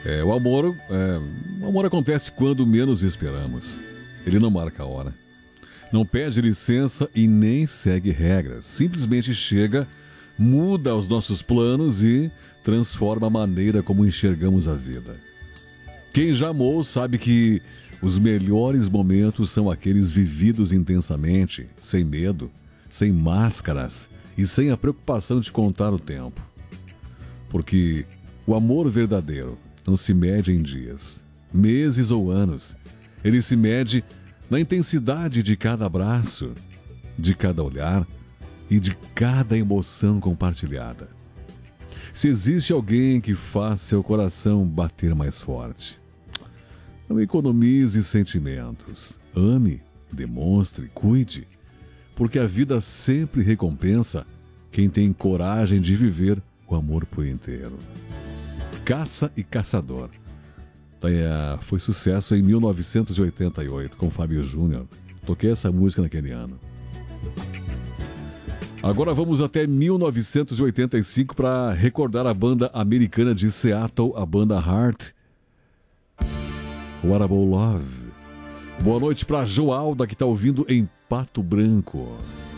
O amor acontece quando menos esperamos. Ele não marca a hora, não pede licença e nem segue regras. Simplesmente chega, muda os nossos planos e transforma a maneira como enxergamos a vida. Quem já amou sabe que os melhores momentos são aqueles vividos intensamente, sem medo, sem máscaras e sem a preocupação de contar o tempo. Porque o amor verdadeiro não se mede em dias, meses ou anos. Ele se mede na intensidade de cada abraço, de cada olhar e de cada emoção compartilhada. Se existe alguém que faz seu coração bater mais forte, não economize sentimentos. Ame, demonstre, cuide, porque a vida sempre recompensa quem tem coragem de viver o amor por inteiro. Caça e Caçador. Foi sucesso em 1988 com Fábio Júnior. Toquei essa música naquele ano. Agora vamos até 1985 para recordar a banda americana de Seattle, a banda Heart. What About Love. Boa noite para Joalda, que está ouvindo em Pato Branco.